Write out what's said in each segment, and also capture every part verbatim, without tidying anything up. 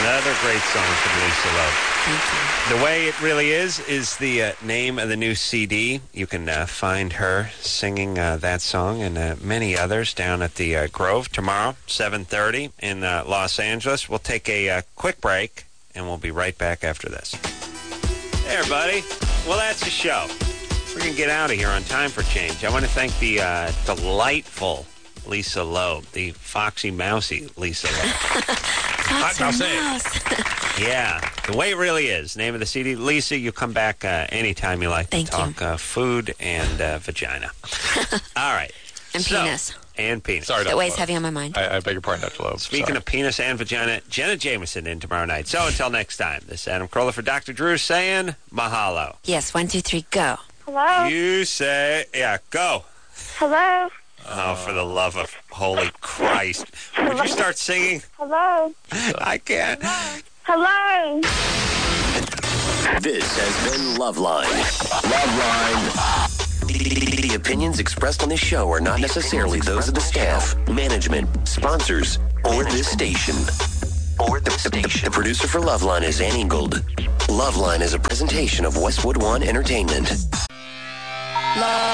Another great song from Lisa Loeb. Thank you. The Way It Really Is is the uh, name of the new C D. You can uh, find her singing uh, that song and uh, many others down at the uh, Grove tomorrow, seven thirty in uh, Los Angeles. We'll take a uh, quick break, and we'll be right back after this. Hey, everybody. Well, that's the show. We're going to get out of here on time for change. I want to thank the uh, delightful Lisa Loeb, the foxy mousy Lisa Loeb. Foxy mouse. Yeah, The Way It Really Is, name of the C D. Lisa, you come back uh, anytime you like Thank to talk uh, food and uh, vagina. All right. And so, penis. And penis. Sorry, That weighs heavy on my mind. I, I beg your pardon, Doctor Loeb. Speaking Sorry. of penis and vagina, Jenna Jameson in tomorrow night. So until next time, this is Adam Carolla for Doctor Drew saying mahalo. Yes, one, two, three, go. Hello? You say, yeah, go. Hello? Oh, for the love of holy Christ. Would you start singing? Hello? I can't. Hello? This has been Loveline. Loveline. The, the opinions expressed on this show are not necessarily those of the staff, management, sponsors, or this station. Or the station. The producer for Loveline is Ann Ingold. Loveline is a presentation of Westwood One Entertainment. Love.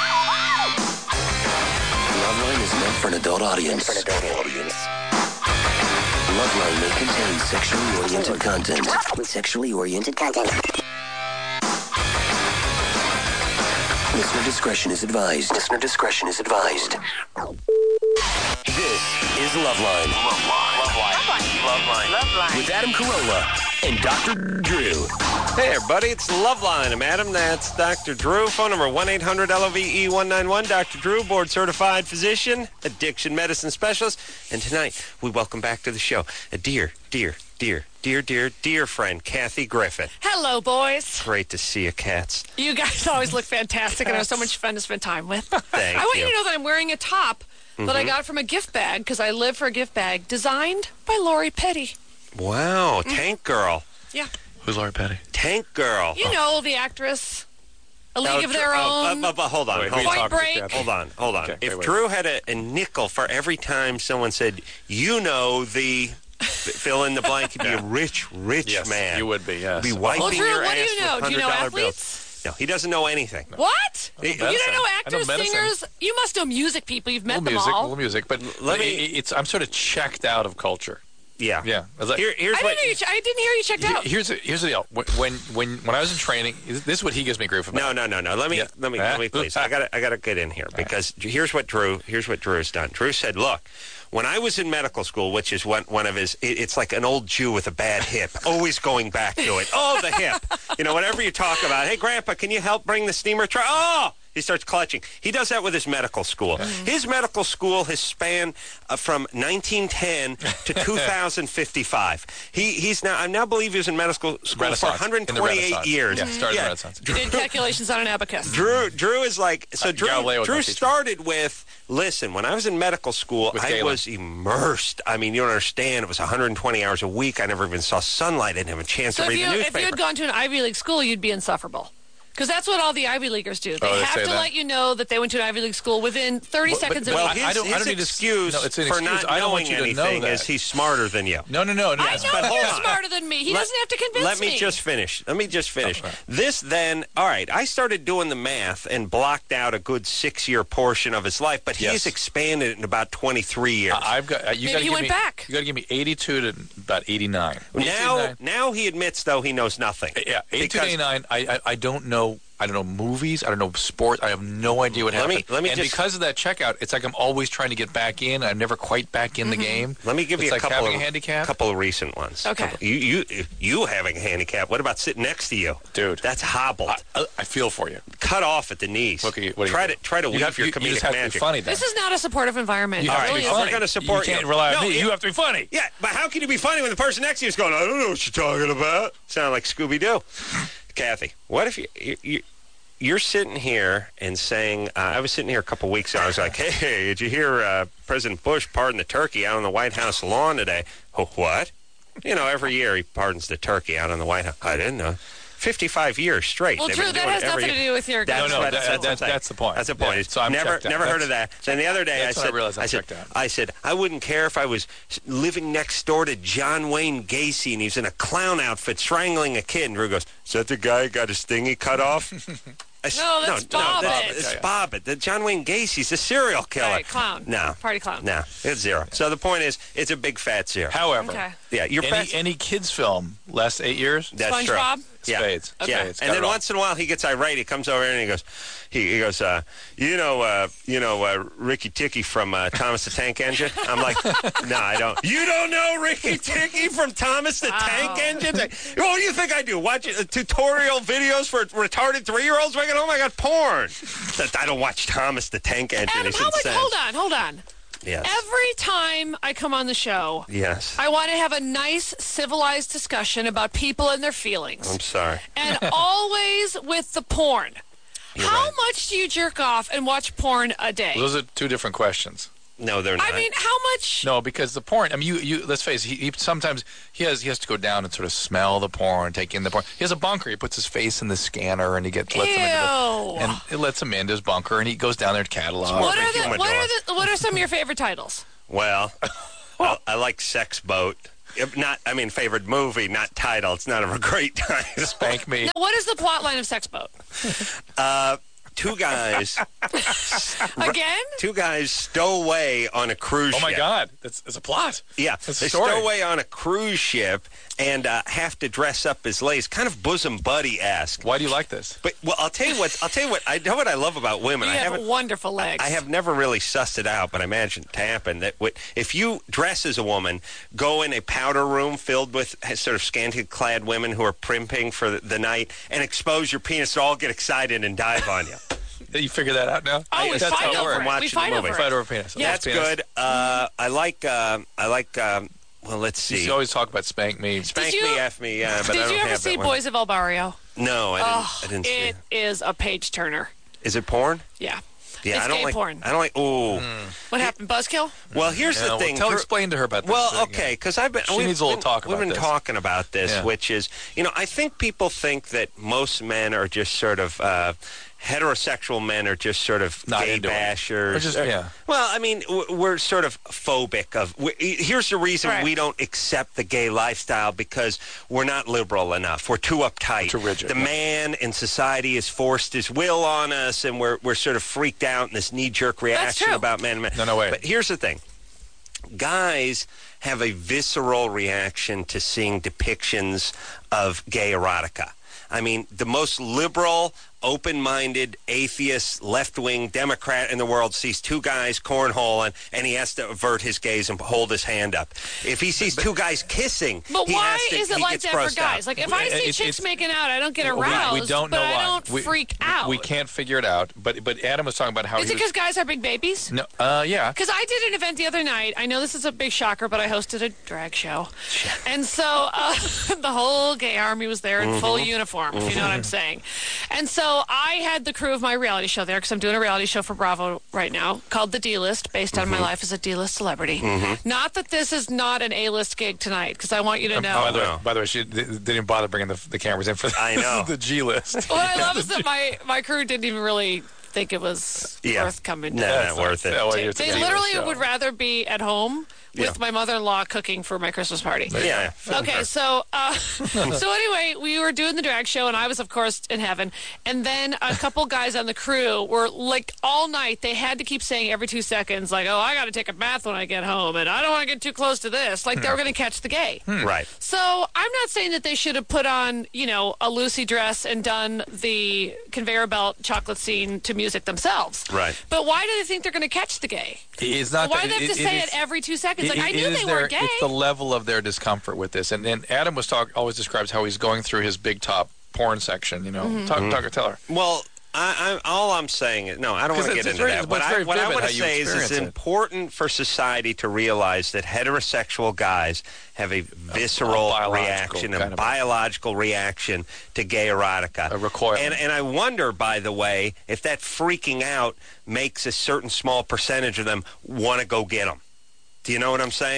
Loveline is meant for an adult audience. Loveline may contain sexually oriented content. Sexually oriented content. Listener discretion is advised. Listener discretion is advised. This is Loveline. Loveline. Loveline. Loveline. Loveline. With Adam Carolla and Doctor Drew. Hey, everybody, it's Loveline. I'm Adam. That's Doctor Drew. Phone number one eight hundred L O V E one nine one. Doctor Drew, board-certified physician, addiction medicine specialist. And tonight, we welcome back to the show a dear, dear, dear, dear, dear, dear friend, Kathy Griffin. Hello, boys. Great to see you, Cats. You guys always look fantastic, and are so much fun to spend time with. Thank I want you. you to know that I'm wearing a top that I got from a gift bag, because I live for a gift bag, designed by Lori Petty. Wow, Tank Girl. Yeah. Who's Lori Petty? Tank Girl. You know, the actress, A League Oh, of Their oh, Own. uh, uh, uh, hold on, Wait, hold who are on. you Point talking to, Break. Kathy? Hold on, hold on. Okay, if wait, wait. Drew had a, a nickel for every time someone said, you know, the fill in the blank, you'd be a rich, rich Yes, man. you would be, yes. Be wiping Well, Drew, your what do ass you know? with Do you know one hundred dollar athletes? bills. No, he doesn't know anything. What? He- You don't know I know actors, medicine. singers? You must know music people. You've met Little them music, all. little music, but Let it- me- it's I'm sort of checked out of culture. Yeah. Yeah. I was like- Here, here's I what. didn't, know you che- I didn't hear you checked Here- out. Here's the, here's the deal. When when when I was in training, this is what he gives me grief about. No, no, no, no. Let me, Yeah. let me, Ah. let me, please. I got, to I got to get in here because here's what Drew, here's what Drew has done. Drew said, "Look, when I was in medical school, which is one, one of his, it, it's like an old Jew with a bad hip, always going back to it. Oh, the hip. You know, whatever you talk about. Hey, Grandpa, can you help bring the steamer truck? Oh." He starts clutching. He does that with his medical school. His medical school has spanned uh, from nineteen ten to two thousand fifty-five. He he's now I now believe he was in medical school Renaissance. for one hundred In the twenty-eight Renaissance. years. Yeah, started in Yeah. the Renaissance. You did calculations on an abacus. Drew Drew is like so. Uh, Drew Galileo was my Drew teacher. started with. Listen, when I was in medical school, With I Galen. was immersed. I mean, you don't understand. It was one hundred twenty hours a week. I never even saw sunlight. I didn't have a chance So to if read you, the if newspaper. you had gone to an Ivy League school, you'd be insufferable. Because that's what all the Ivy Leaguers do. They Oh, they have say to that? let you know that they went to an Ivy League school within thirty Well, but- seconds well, of well, I- his, I don't- I his don't need to- excuse no, it's an for excuse. not I don't knowing want you to know anything that. is he's smarter than you. No, no, no. no. I know But hold you're on. smarter than me. He Let- doesn't have to convince Let me just finish. Let me just finish. Okay. This then, all right, I started doing the math and blocked out a good six-year portion of his life, but Yes. he's expanded it in about twenty-three years. I- I've got. uh, You Maybe gotta he give went me, back. You got to give me eighty-two to about eighty-nine. now, eighty-nine. now he admits, though, he knows nothing. Yeah, eighty-two to Because- eighty-nine. I, I I don't know. I don't know movies. I don't know sports. I have no idea what Let me- happened. let me and just- because of that checkout, it's like I'm always trying to get back in. I'm never quite back in the game. Let me give it's you a like couple having of a handicap. couple of recent ones. Okay. Couple- You you you having a handicap? What about sitting next to you, Dude. That's hobbled, I, I feel for you. cut off at the knees. Look at you. What do you try do? to try to You weave have, your you, comedic you just have magic. to be funny. Then. This is not a supportive environment. You It have All to right, be if really we're funny. isn't. gonna support you can't you. rely on No, me. it- You have to be funny. Yeah, but how can you be funny when the person next to you is going, I don't know what you're talking about? Sound like Scooby Doo. Kathy, what if you, you, you you're sitting here and saying, uh, I was sitting here a couple weeks ago, I was like, hey, did you hear uh, President Bush pardon the turkey out on the White House lawn today? Oh, what? You know, every year he pardons the turkey out on the White House. I didn't know. fifty-five years straight. Well, They've true. been That doing has it every nothing to year. do with your. That's no, no, what- that, that's, that's, what I'm that's the point. That's the point. Yeah, so I'm never, checked out. never heard of That's- that. Then the other day, that's I when I said, realized I'm I said, checked out. I said, I wouldn't care if I was living next door to John Wayne Gacy and he's in a clown outfit strangling a kid. And Drew goes, "Is that the guy who got his thingy cut off?" I said, No, that's no, Bobbitt. No, that's, it's Yeah, yeah. Bobbitt. The John Wayne Gacy's a serial killer. Right, clown. No. Party clown. No, it's zero. So the point is, it's a big fat zero. However, Okay. Yeah, your any, fat. any kids film last eight years, That's true. SpongeBob? Yeah. spades. Yeah, Spades. and Got then it all. once in a while he gets irate. He comes over and he goes, he, he goes, uh, you know, uh, you know, uh, Ricky Ticky from uh, Thomas the Tank Engine. I'm like, no, I don't. You don't know Ricky Ticky from Thomas the Tank Engine? What do you think I do? Watch uh, tutorial videos for retarded three-year-olds? When I get home, I got porn. I don't watch Thomas the Tank Engine. Adam, He's how much? insane. Hold on, hold on. Yes. Every time I come on the show, yes. I want to have a nice, civilized discussion about people and their feelings. I'm sorry. And always with the porn. You're How right. much do you jerk off and watch porn a day? Those are two different questions. No, they're not. I mean, how much? No, because the porn. I mean, you, you. Let's face it. He, he sometimes he has he has to go down and sort of smell the porn, take in the porn. He has a bunker. He puts his face in the scanner, and he gets lets him into the, Ew. and it lets him into his bunker, and he goes down there to catalog. What are the humidor. what are the what are some of your favorite titles? Well, I, I like Sex Boat. If not, I mean, favorite movie, not title. It's not a great title. Spank me. Now, what is the plot line of Sex Boat? Uh, two guys, Again? two guys stow away on a cruise Oh ship. my God, that's, that's a plot. Yeah, That's they a story. stow away on a cruise ship and uh, have to dress up as ladies, kind of bosom buddy-esque. Why do you like this? But well, I'll tell you what. I'll tell you what. I know what I love about women. You I have haven't. wonderful legs. I have never really sussed it out, but I imagine it to happen. That what, if you dress as a woman, go in a powder room filled with sort of scantily clad women who are primping for the, the night, and expose your penis, to all get excited and dive on you. You figure that out now? Oh, we That's fight how it over works. it. We Watching fight the over movie. it. Fight over penis. Yeah. That's Penis. good. Uh, I like. Uh, I like. Um, well, let's You see. always talk about spank me. Spank Did you- me, F me, yeah, but I Did don't you ever have see that one. Boys of El Barrio? No, I didn't. Oh, I didn't see it it. is a page turner. Is it porn? Yeah. Yeah, It's I don't gay like porn. I don't like. Ooh. What happened? Buzzkill? Well, here's Yeah, the well, thing. tell, Drew- explain to her about this. Well, thing. okay, because I've been. She we've needs a little been- talk We've about been this. talking about this, Yeah. which is, you know, I think people think that most men are just sort of. Uh, heterosexual men are just sort of Not gay into it. bashers. Or just- Or- yeah. Well, I mean, w- we're sort of phobic of. We, here's the reason Right. we don't accept the gay lifestyle, because we're not liberal enough. We're too uptight. Too rigid, The yeah. man in society has forced his will on us, and we're we're sort of freaked out in this knee-jerk reaction true. about men. men. No, no, wait. But here's the thing. Guys have a visceral reaction to seeing depictions of gay erotica. I mean, the most liberal, open-minded, atheist, left-wing Democrat in the world sees two guys cornholing, and he has to avert his gaze and hold his hand up. If he sees two guys kissing, But he why has to, is it he like gets that for grossed guys? out. Like, if I see It's- chicks it's- making out, I don't get We- aroused, we, don't know but why. I don't we, freak out. We can't figure it out. But but Adam was talking about how Is he it was, because guys are big babies? no, uh, yeah. Because I did an event the other night. I know this is a big shocker, but I hosted a drag show. And so uh, the whole gay army was there in full uniform, if you know what I'm saying. And so I had the crew of my reality show there, because I'm doing a reality show for Bravo right now called The D-List, based on my life as a D-list celebrity. Not that this is not an A-list gig tonight, because I want you to know. By the way, no. by the way, she they, they didn't bother bringing the, the cameras in for the, I know. the G list. What I love is that my, my crew didn't even really think it was Yeah. worth coming to. No, That's not worth it. oh, well, it's a They G-list literally show. would rather be at home with Yeah. my mother-in-law cooking for my Christmas party. Yeah. Okay, so uh, so anyway, we were doing the drag show, and I was, of course, in heaven. And then a couple guys on the crew were like all night. They had to keep saying every two seconds, like, "Oh, I got to take a bath when I get home, and I don't want to get too close to this." Like they were going to catch the gay. Right. So I'm not saying that they should have put on, you know, a Lucy dress and done the conveyor belt chocolate scene to music themselves. Right. But why do they think they're going to catch the gay? It's not Why do that, they have to it- say it it is- every two seconds? Like, It- I it knew is they their- were gay. It's the level of their discomfort with this, and, and Adam was talk always describes how he's going through his big top porn section. You know, Mm-hmm. talk, talk, tell her. Well, I, I, all I'm saying is, no, I don't want to 'Cause get it's into very- that. but What it's I, very what I vivid want how to you say is it's experience it. important for society to realize that heterosexual guys have a visceral biological reaction, a kind of- biological reaction to gay erotica. A recoil. And, and I wonder, by the way, if that freaking out makes a certain small percentage of them want to go get them. Do you know what I'm saying?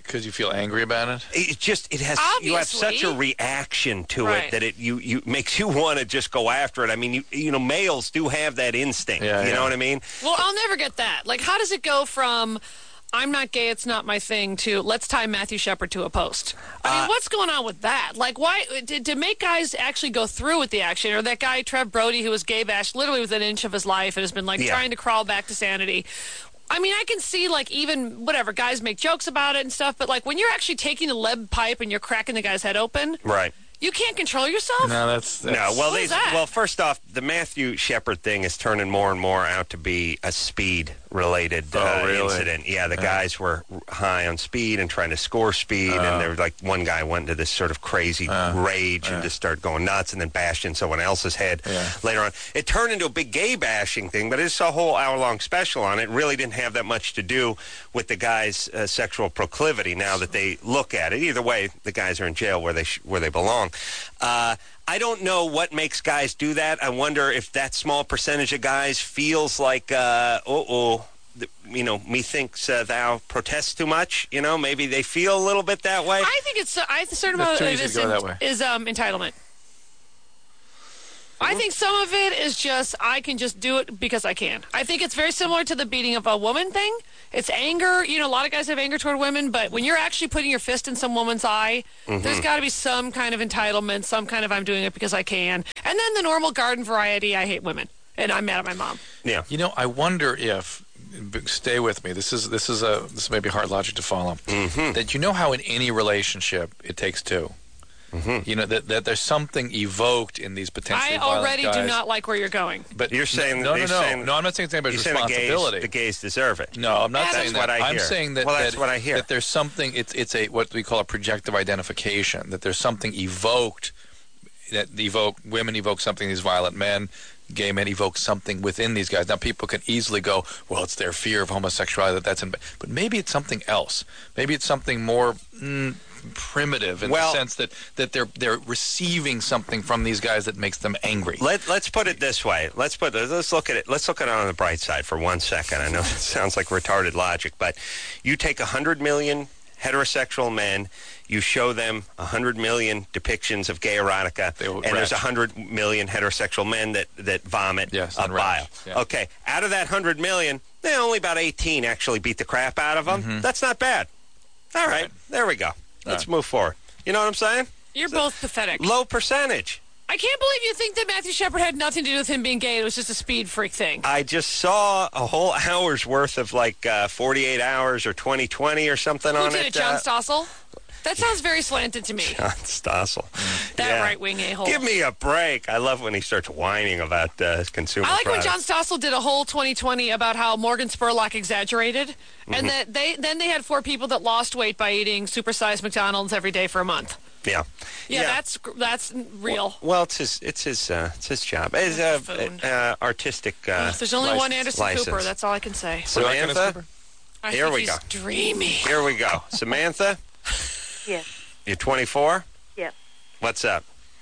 Because you feel angry about it? It just, it has, Obviously. you have such a reaction to Right. it that it you, you makes you want to just go after it. I mean, you you know, males do have that instinct. Yeah, you yeah. know what I mean? Well, I'll never get that. Like, how does it go from I'm not gay, it's not my thing to let's tie Matthew Shepard to a post? I mean, Uh, what's going on with that? Like, why to, to make guys actually go through with the action? Or that guy Trev Brody who was gay bashed literally within an inch of his life and has been like Yeah. trying to crawl back to sanity. I mean, I can see, like, even, whatever, guys make jokes about it and stuff, but, like, when you're actually taking a lead pipe and you're cracking the guy's head open, Right. you can't control yourself? No, that's, that's No, well, What they, is that? well, first off, the Matthew Shepard thing is turning more and more out to be a speed-related Oh, uh, really? incident. Yeah, the guys were high on speed and trying to score speed, and there was like one guy went into this sort of crazy rage and just started going nuts, and then bashed in someone else's head Yeah. later on. It turned into a big gay bashing thing, but it's a whole hour-long special on it. It really didn't have that much to do with the guy's uh, sexual proclivity. Now that they look at it, either way, the guys are in jail where they sh- where they belong. Uh, I don't know what makes guys do that. I wonder if that small percentage of guys feels like, uh, uh-oh, th- you know, methinks uh, thou protests too much. You know, maybe they feel a little bit that way. I think it's, I think a certain That's amount too of easy it to is, go en- that way. is um, entitlement. I think some of it is just, I can just do it because I can. I think it's very similar to the beating of a woman thing. It's anger. You know, a lot of guys have anger toward women, but when you're actually putting your fist in some woman's eye, Mm-hmm. there's got to be some kind of entitlement, some kind of I'm doing it because I can. And then the normal garden variety, I hate women. And I'm mad at my mom. Yeah. You know, I wonder if, stay with me, this is this is a this may be hard logic to follow, Mm-hmm. that you know how in any relationship it takes two. You know, that, that there's something evoked in these potentially I violent already guys. do not like where you're going. But You're saying- no, no, you're no, saying- no. I'm not saying anybody's You're saying the gays, responsibility. the gays deserve it. No, I'm not That's saying what that. I I'm hear. saying that, Well, that's that, what I hear. that there's something. It's it's a what we call a projective identification. That there's something evoked. That evoke women evoke something in these violent men. Gay men evoke something within these guys. Now people can easily go, well, it's their fear of homosexuality that that's in. But maybe it's something else. Maybe it's something more mm, primitive in Well- the sense that that they're they're receiving something from these guys that makes them angry. Let, let's put it this way. Let's put let's look at it. Let's look at it on the bright side for one second. I know it sounds like retarded logic, but you take a hundred million heterosexual men, you show them a hundred million depictions of gay erotica, They will and there's a retch. hundred million heterosexual men that that vomit Yes, a and retch. bile. Yeah. Okay, out of that hundred million, eh, only about eighteen actually beat the crap out of them. That's not bad. All right, Right. there we go. Let's right. move forward. You know what I'm saying? You're both pathetic. Low percentage. I can't believe you think that Matthew Shepard had nothing to do with him being gay. It was just a speed freak thing. I just saw a whole hour's worth of like uh, forty-eight hours or twenty twenty or something Who on did it. it, John uh, Stossel? That sounds very slanted to me. John Stossel. That Yeah. right-wing a-hole. Give me a break. I love when he starts whining about uh, consumer I like when products. John Stossel did a whole twenty twenty about how Morgan Spurlock exaggerated, Mm-hmm. and that they then they had four people that lost weight by eating supersized McDonald's every day for a month. Yeah. Yeah, that's that's real. Well, it's his. It's his. Uh, it's his job. It's uh, Buffoon. uh, artistic. Uh, There's only one license- Anderson license. Cooper. That's all I can say. Samantha. I Here think we he's go. dreamy. Here we go. Samantha, Yes. you're twenty-four. Yes. What's up?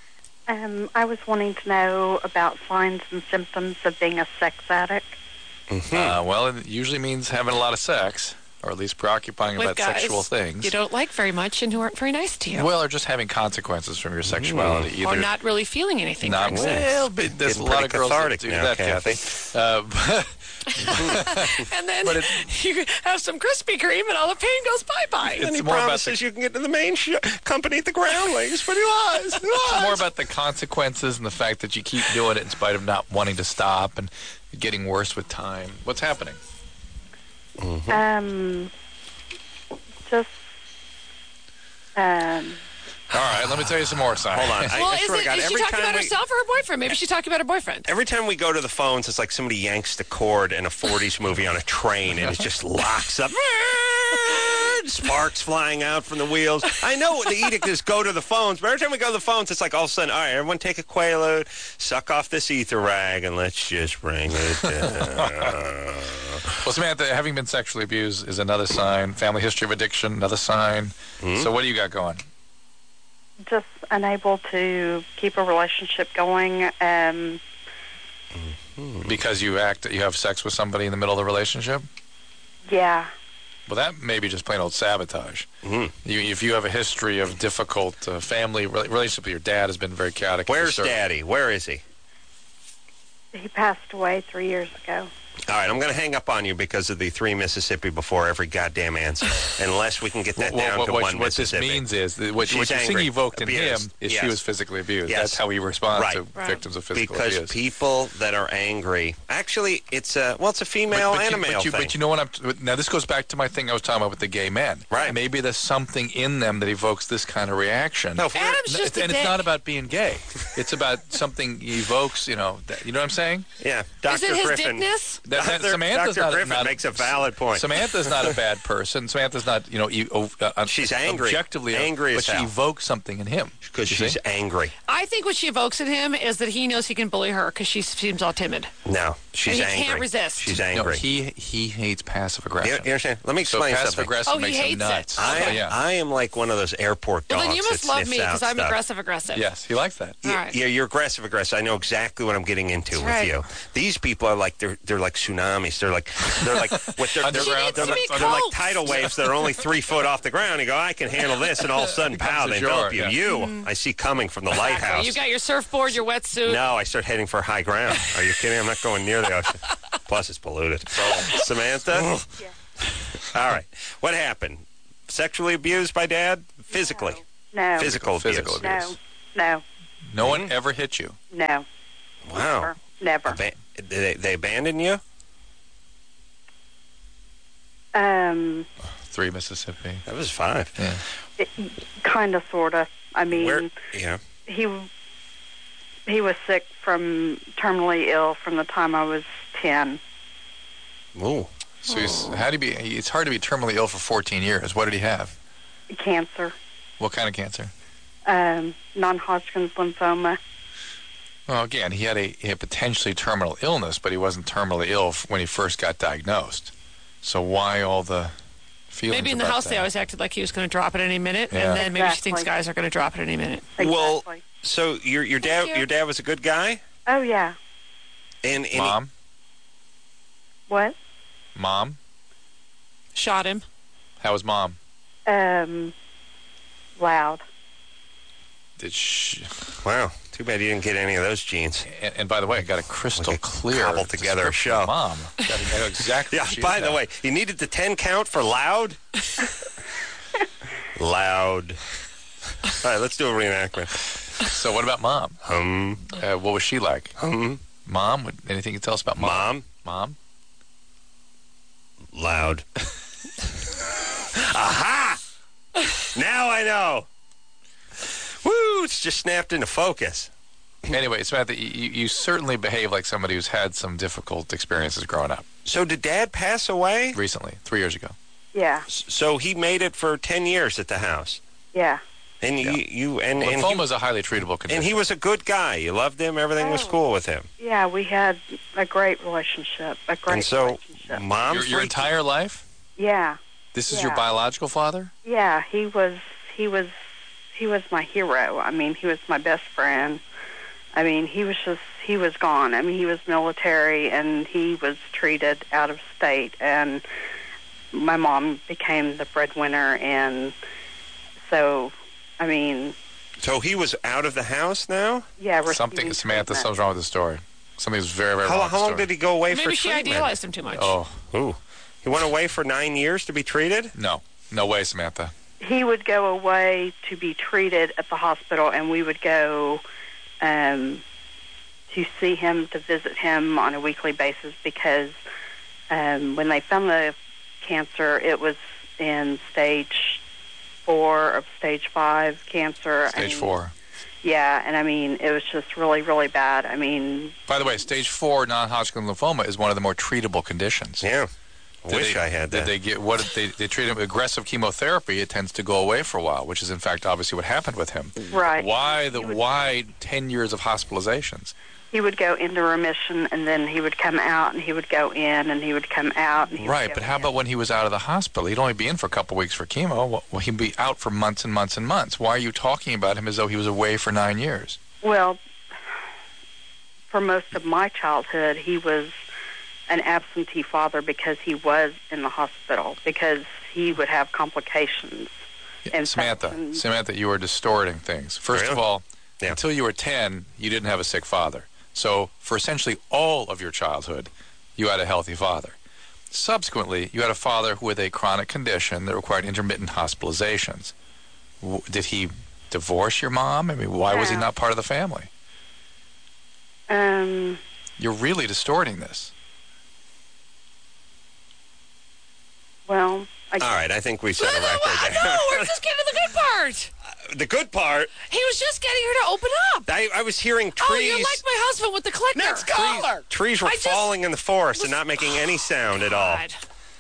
Um, I was wanting to know about signs and symptoms of being a sex addict. Uh, well, it usually means having a lot of sex, or at least preoccupying With about guys sexual things. you don't like very much and who aren't very nice to you. Well, or just having consequences from your sexuality. or Either not really feeling anything. not for instance. well, but there's a Getting lot pretty of girls that cathartic do now, that, Kathy. Kathy. Uh, And then But you have some Krispy Kreme and all the pain goes bye-bye. And he more about promises the- you can get to the main sh- company at the Groundlings, but he lies. He lies. It's more about the consequences and the fact that you keep doing it in spite of not wanting to stop and getting worse with time. What's happening? Um, just, um, All right, let me tell you some more, Simon. Hold on. I, Well, I is, swear to it, God, is she every talking time about we, herself or her boyfriend? Maybe she's talking about her boyfriend. Every time we go to the phones, it's like somebody yanks the cord in a forties movie on a train, and it just locks up. Sparks flying out from the wheels. I know the edict is go to the phones, but every time we go to the phones, it's like all of a sudden, all right, everyone take a Quaalude, suck off this ether rag, and let's just bring it down. Well, Samantha, having been sexually abused is another sign. Family history of addiction, another sign. Hmm? So what do you got going? just unable to keep a relationship going. Um, Because you act, you have sex with somebody in the middle of the relationship? yeah. Well, that may be just plain old sabotage. Mm-hmm. You, if you have a history of difficult uh, family re- relationship with your dad has been very chaotic. Where's Daddy? Where is he? He passed away three years ago. All right, I'm going to hang up on you because of the three Mississippi before every goddamn answer, unless we can get that well, down what, to what, one what Mississippi. this means is that what, She's what you're angry, seeing evoked in abused. him is Yes. she was physically abused. Yes. That's how he responds Right. to Right. victims of physical Because abuse. people that are angry, actually, it's a well, it's a female but, but and you, a male but you, thing. But you know what I'm... Now, this goes back to my thing I was talking about with the gay men. Right. Maybe there's something in them that evokes this kind of reaction. No, Adam's No, just and a it's dick. not about being gay. It's about something evokes, you know... That, you know what I'm saying? yeah, Is Doctor it his Griffin. dickness? That, that, Doctor Samantha's Doctor not, Griffin not, makes a valid point. Samantha's not a bad person. Samantha's not, you know, e- uh, She's angry. objectively, Angry but as she hell. evokes something in him Because You she's see? angry. I think what she evokes in him is that he knows he can bully her because she seems all timid. No, she's And he angry. can't resist. She's No, angry. he he hates passive you, aggression. you understand? Let me So explain passive something. aggressive Oh, he makes hates him nuts. it. I, Oh, yeah. I am like one of those airport dogs Well, then you must that love sniffs me because out I'm stuff. aggressive aggressive. Yes, he likes that. All Y- right. Yeah, you're aggressive, aggressive. I know exactly what I'm getting into That's with right. you. These people are like they're they're like tsunamis. They're like they're like with their they're, She they're, needs they're, to like, be they're like coaxed. tidal waves that are only three foot off the ground. You go, I can handle this, and all of a sudden, pow, to they shore, envelop you. yeah. You, I see coming from the Exactly. lighthouse. You got your surfboard, your wetsuit. No, I start heading for high ground. Are you kidding? I'm not going near the ocean. Plus, it's polluted. Samantha? Yeah. All right. What happened? Sexually abused by Dad? Physically? No. Physical abuse? Physical abuse. No. No. No one ever hit you. No. Wow. Never. Aba- they, they abandoned you? Um, Three Mississippi. That was five. Yeah. kind of, sort of. I mean, Where? Yeah. he he was sick from terminally ill from the time I was ten. Ooh. So he's, how do you be? It's hard to be terminally ill for fourteen years. What did he have? Cancer, What kind of cancer? um, non-Hodgkin's lymphoma. Well, again, he had a, he had potentially terminal illness, but he wasn't terminally ill f- when he first got diagnosed. So why all the feelings? Maybe in the about house that? they always acted like he was going to drop it any minute, Yeah. and then maybe she thinks Exactly. guys are going to drop it any minute. Well, Exactly. so your your dad you. your dad was a good guy, Oh yeah. and, and he- Mom, What? mom, Shot him. how was mom? Um, loud. Did she? wow, too bad you didn't get any of those genes. And, and by the way, I got a crystal We could clear cobble together a description show. of Mom, got to know exactly. Yeah. what she By is the now. way, you needed the ten count for loud. Loud. All right, let's do a reenactment. So what about mom? Hum, Uh, what was she like? hum, Mom? What, anything you can tell us about mom? mom, Mom? loud. Aha! Now I know. Woo! It's just snapped into focus. Anyway, Samantha, you, you certainly behave like somebody who's had some difficult experiences growing up. So did Dad pass away? Recently, three years ago. Yeah. So he made it for ten years at the house, Yeah. and Yeah. you, you and and Lymphoma he, is a highly treatable condition. and he was a good guy. You loved him. Everything was Oh. cool with him. Yeah, we had a great relationship. A great And so, relationship. mom, your, your freaked- entire life? Yeah. This is your Yeah. biological father? Yeah, he was he was he was my hero. I mean, he was my best friend. I mean, he was just he was gone. I mean, he was military and he was treated out of state, and my mom became the breadwinner, and so I mean, So he was out of the house now. yeah, Something, receiving Samantha, treatment. something's wrong with the story. Something's very, very How, wrong with how the long story. did he go away for Maybe she treatment? idealized him too much. Oh, Ooh. He went away for nine years to be treated? no. No way, Samantha. He would go away to be treated at the hospital, and we would go um, to see him, to visit him on a weekly basis, because um, when they found the cancer, it was in stage four of stage five cancer. Stage and, four. Yeah, and I mean, it was just really, really bad. I mean, By the way, stage four non-Hodgkin lymphoma is one of the more treatable conditions. Yeah. I Did wish they, I had did that. They get what did they they treat him with aggressive chemotherapy. It tends to go away for a while, which is in fact obviously what happened with him. right. Why the He would- why ten years of hospitalizations? He would go into remission, and then he would come out, and he would go in, and he would come out. And he would Right, go but how in. about when he was out of the hospital? He'd only be in for a couple weeks for chemo. Well, he'd be out for months and months and months. Why are you talking about him as though he was away for nine years? Well, for most of my childhood, he was an absentee father because he was in the hospital, because he would have complications. Yeah, Samantha, Samantha, you were distorting things. First Really? of all, Yeah. until you were ten, you didn't have a sick father. So for essentially all of your childhood, you had a healthy father. Subsequently, you had a father with a chronic condition that required intermittent hospitalizations. W- Did he divorce your mom? I mean, why was he Yeah. not part of the family? Um, You're really distorting this. well, I, All right, I think we set No, a no, record there. no, we're just getting to the good part. The good part, He was just getting her to open up. I, I was hearing trees. Oh, you're like my husband with the clicker. Let's go. Trees were I just- falling in the forest and not making any sound at all. God.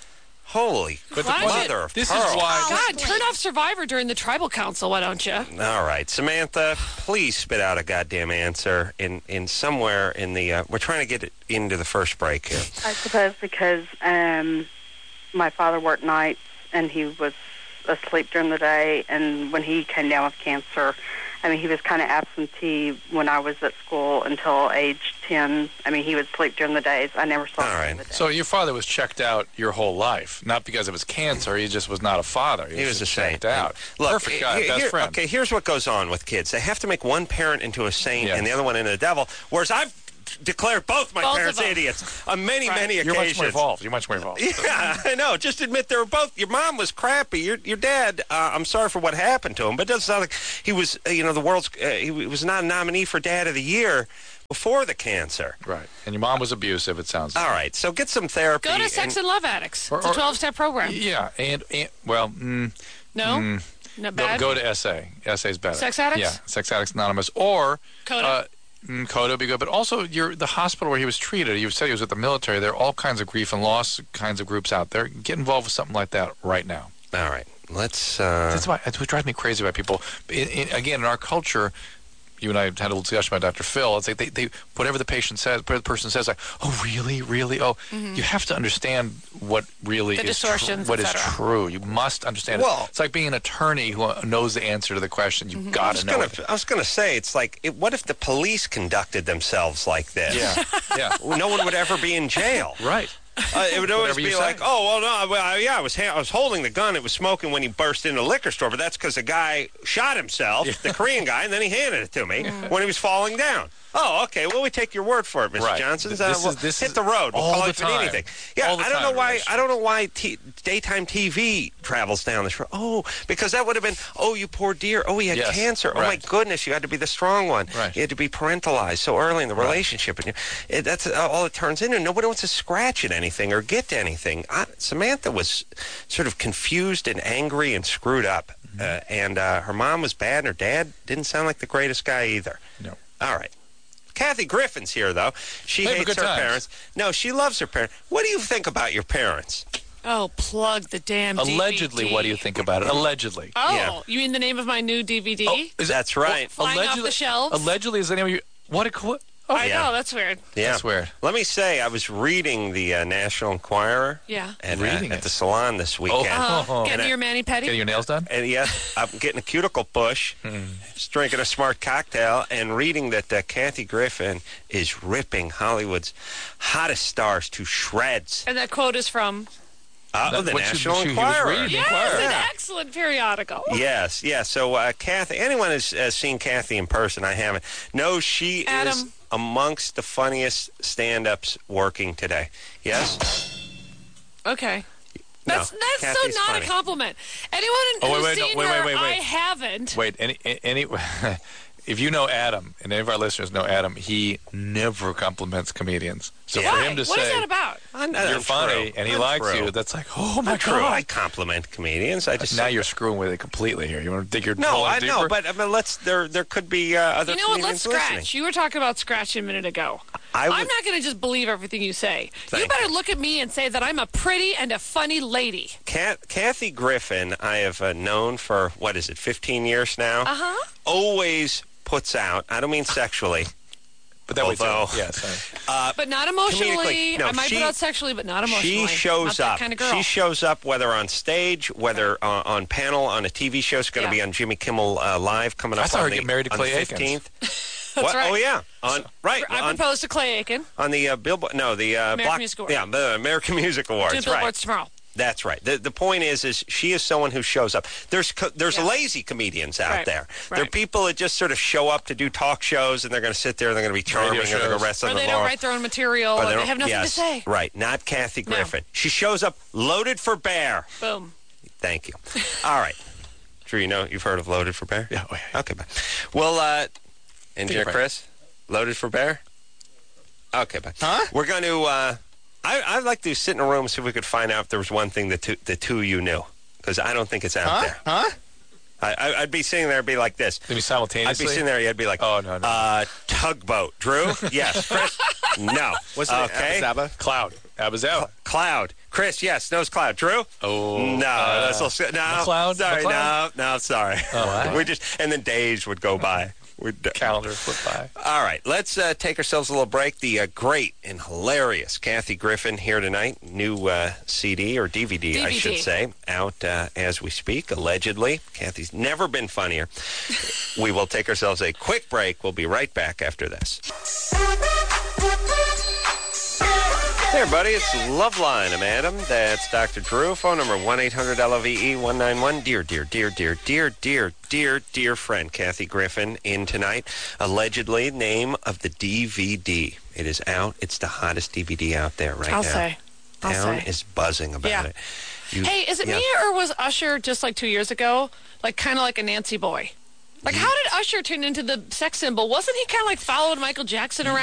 Holy But the Why point- mother of this pearl. is why. God, turn off Survivor during the tribal council, why don't you? All right, Samantha, please spit out a goddamn answer in, in somewhere in the. Uh, we're trying to get it into the first break here. I suppose because um, my father worked nights and he was asleep during the day, and when he came down with cancer, I mean, he was kind of absentee when I was at school until age ten. I mean, he would sleep during the days. I never saw All him right. during the day. So your father was checked out your whole life, not because of his cancer. He just was not a father. He, He was a just saint. checked out. Look, Perfect guy, he- best here- friend. Okay, here's what goes on with kids. They have to make one parent into a saint Yes. and the other one into a devil, whereas I've declared both my Both of parents them. idiots on many, Right. many You're occasions. much more involved. You're much more involved. Yeah, I know. Just admit they were both. Your mom was crappy. Your your dad. Uh, I'm sorry for what happened to him, but it doesn't sound like he was. Uh, you know, the world's. Uh, he was not a nominee for Dad of the Year before the cancer. Right. And your mom was abusive, it sounds like. All right, so get some therapy. Go to Sex and Love Addicts. Or- It's a or- twelve-step program. Yeah, and, and well, mm, No? mm, Not go, bad? go to S A. S A's better. Sex Addicts? Yeah, Sex Addicts Anonymous. Or Coda? Uh, mm, Coda would be good. But also, your the hospital where he was treated, you said he was with the military. There are all kinds of grief and loss kinds of groups out there. Get involved with something like that right now. All right, let's. Uh, That's why that's what drives me crazy about people. In, in, again, in our culture, you and I had a little discussion about Doctor Phil. It's like they, they whatever the patient says, whatever the person says, like, oh, really, really, oh, you have to understand what really The is tr- distortions, what et is cetera. true. You must understand Well- it. It's like being an attorney who knows the answer to the question. You've I got was to know gonna. it. I was gonna say it's like. It, what if the police conducted themselves like this? Yeah, yeah, No one would ever be in jail. right. Uh, it would always Whatever you be say. like, oh, well, no, well, I- yeah, I was ha- I was holding the gun. It was smoking when he burst into the liquor store, but that's because the guy shot himself, the Korean guy, and then he handed it to me when he was falling down. Oh, okay. Well, we take your word for it, Mister Right. Johnson. This Uh, is- we'll this hit is the road. We'll all call the it for time. anything. Yeah, All the I don't time, know why. Rich. I don't know why t- daytime T V travels down this road. Oh, because that would have been. Oh, you poor dear. Oh, he had Yes, cancer. Oh my right. goodness, you had to be the strong one. Right. You had to be parentalized so early in the Right. relationship, and you, it, that's uh, all it turns into. Nobody wants to scratch at anything or get to anything. I, Samantha was sort of confused and angry and screwed up, Mm-hmm. uh, and uh, her mom was bad, and her dad didn't sound like the greatest guy either. No. All right. Kathy Griffin's here, though. She Hey, but hates good her times. parents. No, she loves her parents. What do you think about your parents? Oh, plug the damn D V D. Allegedly, what do you think about it? Allegedly. Oh, Yeah. you mean the name of my new D V D? Oh, is That's right. Flying off the shelves? Allegedly is the name of your. What a cool. Oh, I yeah. know, that's weird. Yeah. That's weird. Let me say, I was reading the uh, National Enquirer Yeah. at, uh, Reading at it. the salon this weekend. Uh, Oh. getting And I- your mani-pedi? Getting your nails done? And yes, I'm getting a cuticle push, just drinking a smart cocktail, and reading that uh, Kathy Griffin is ripping Hollywood's hottest stars to shreds. And that quote is from... Uh, That's the what she- National she- he was Enquirer. reading. Yes, Enquirer. an Yeah. excellent periodical. Yes, yes. So, uh, Kathy, anyone who's uh, seen Kathy in person, I haven't, knows she is Adam. amongst the funniest stand-ups working today. Yes? Okay. No, That's that's Kathy's so not funny. a compliment. Anyone Oh, wait, who's wait, no, seen wait, her, wait, wait, I wait. haven't. Wait, any, any, if you know Adam, and any of our listeners know Adam, he never compliments comedians. So Yeah. for Why? him to What is say that about? I'm, you're funny and he likes Untrue. you, that's like, oh my Untrue. I god. compliment comedians. I just Now you're screwing with it completely here. You want to dig your no, hole in I know, deeper? but I mean, let's. There, there could be uh, other You know what? Let's comedians scratch. listening. You were talking about scratch a minute ago. I would, I'm not going to just believe everything you say. Thank you better you. look at me and say that I'm a pretty and a funny lady. Kat, Kathy Griffin, I have uh, known for what is it, fifteen years now. Uh huh. Always puts out. I don't mean sexually. but that was although- yeah, sorry. Uh, But not emotionally. comedically, no, I might she- put out sexually, but not emotionally. She shows not that up. kind of girl. She shows up whether on stage, whether uh, on panel, on a T V show. It's going to Yeah. be on Jimmy Kimmel uh, Live coming I up saw on her the, get married to on Clay the Aikens. fifteenth. That's what? right. Oh, yeah. On, right. I on, proposed to Clay Aiken. on the uh, Billboard. No, the uh, American Black, Music Awards. Yeah, the American Music Awards. Two right. billboards tomorrow. That's right. The the point is, is she is someone who shows up. There's co- there's Yeah. lazy comedians out Right. there. Right. There are people that just sort of show up to do talk shows, and they're going to sit there and they're going to be charming, and they're going shows. to rest on Or the they laurel. don't write their own material, Or or they they don't- have nothing yes, to say. Right. Not Kathy No. Griffin. She shows up loaded for bear. Boom. Thank you. All right. Drew, you know, you've heard of Loaded for Bear? Yeah. Oh, yeah. Okay, bye. Well, uh, Engineer Big Chris, Loaded for Bear? Okay, bye. Huh? We're going to, uh, I, I'd like to sit in a room and see if we could find out if there was one thing the two, the two of you knew. Because I don't think it's out Huh? there. Huh? I, I, I'd be sitting there and be like this. Maybe I'd simultaneously. be sitting there, you'd be like, Oh, no, no. Uh, tugboat. Drew? Yes. Chris? No. What's it? Okay. Abba? Cloud. Abba's out. Cloud. Chris, yes. Nose cloud. Drew? Oh. No, uh, that's also, no. McLeod? Sorry, McLeod? no, no, sorry. Oh, we just and then days would go by. We'd, Calendar flip by. all right, let's uh, take ourselves a little break. The uh, great and hilarious Kathy Griffin here tonight. New uh, C D or D V D, I D V D. should say, out uh, as we speak. Allegedly, Kathy's never been funnier. We will take ourselves a quick break. We'll be right back after this. Hey, everybody, it's Loveline. I'm Adam. That's Doctor Drew. Phone number one eight hundred L O V E one nine one. Dear, dear, dear, dear, dear, dear, dear, dear friend Kathy Griffin in tonight. Allegedly, name of the D V D. It is out. It's the hottest D V D out there right I'll now. say. I'll Town say. is buzzing about Yeah. it. You- Hey, is it yeah. me or was Usher just like two years ago, like kind of like a Nancy boy? Like, how did Usher turn into the sex symbol? Wasn't he kind of like followed Michael Jackson around?